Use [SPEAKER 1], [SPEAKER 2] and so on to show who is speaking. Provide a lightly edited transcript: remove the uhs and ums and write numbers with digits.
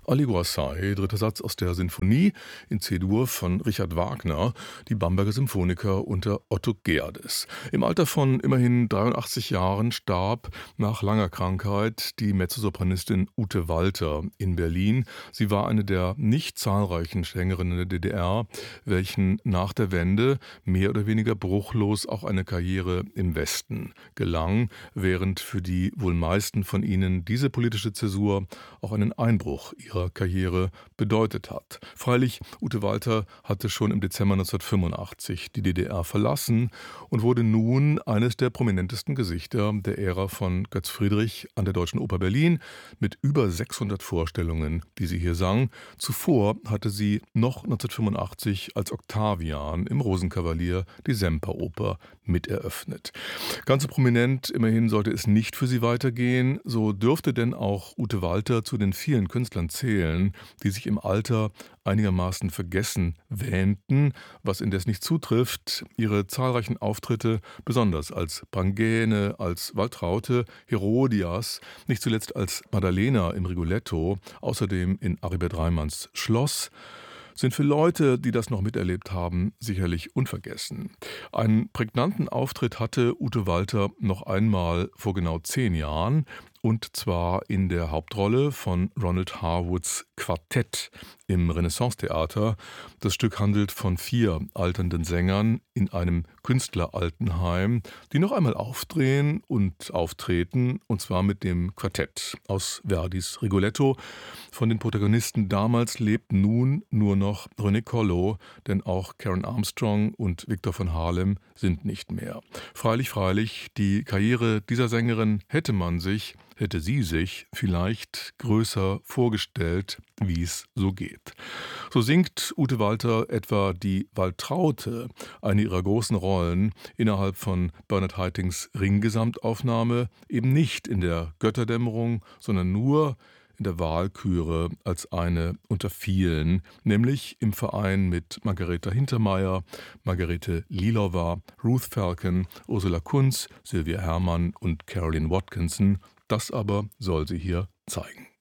[SPEAKER 1] Alguazai, dritter Satz aus der Sinfonie in C-Dur von Richard Wagner, die Bamberger Symphoniker unter Otto Gerdes. Im Alter von immerhin 83 Jahren starb nach langer Krankheit die Mezzosopranistin Ute Walter in Berlin. Sie war eine der nicht zahlreichen Sängerinnen der DDR, welchen nach der Wende mehr oder weniger bruchlos auch eine Karriere im Westen gelang, während für die wohl meisten von ihnen diese politische Zäsur auch einen Einbruch ihrer Karriere bedeutet hat. Freilich, Ute Walter hatte schon im Dezember 1985 die DDR verlassen und wurde nun eines der prominentesten Gesichter der Ära von Götz Friedrich an der Deutschen Oper Berlin mit über 600 Vorstellungen, die sie hier sang. Zuvor hatte sie noch 1985 als Octavian im Rosenkavalier die Semperoper miteröffnet. Ganz so prominent immerhin sollte es nicht für sie weitergehen. So dürfte denn auch Ute Walter zu den vielen Künstlern zählen, die sich im Alter einigermaßen vergessen wähnten, was indes nicht zutrifft. Ihre zahlreichen Auftritte, besonders als Brangäne, als Waltraute, Herodias, nicht zuletzt als Maddalena im Rigoletto, außerdem in Aribert Reimanns Schloss, sind für Leute, die das noch miterlebt haben, sicherlich unvergessen. Einen prägnanten Auftritt hatte Ute Walter noch einmal vor genau 10 Jahren, und zwar in der Hauptrolle von Ronald Harwoods Quartett im Renaissance-Theater. Das Stück handelt von 4 alternden Sängern in einem Künstleraltenheim, die noch einmal aufdrehen und auftreten, und zwar mit dem Quartett aus Verdis Rigoletto. Von den Protagonisten damals lebt nun nur noch René Collo, denn auch Karen Armstrong und Victor von Harlem sind nicht mehr. Freilich, die Karriere dieser Sängerin hätte sie sich vielleicht größer vorgestellt, wie es so geht. So singt Ute Walter etwa die Waltraute, eine ihrer großen Rollen, innerhalb von Bernard Haitings Ringgesamtaufnahme, eben nicht in der Götterdämmerung, sondern nur in der Walküre als eine unter vielen, nämlich im Verein mit Margareta Hintermeier, Margarete Lilowa, Ruth Falcon, Ursula Kunz, Sylvia Herrmann und Carolyn Watkinson. Das aber soll sie hier zeigen.